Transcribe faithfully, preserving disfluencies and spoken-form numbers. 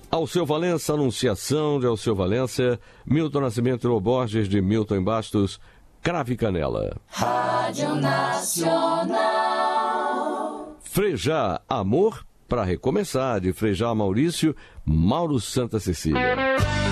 Alceu Valença, Anunciação de Alceu Valença, Milton Nascimento e Borges de Milton em Bastos, Cravo e Canela. Rádio Nacional. Frejá, Amor para Recomeçar, de Frejá Maurício, Mauro Santa Cecília.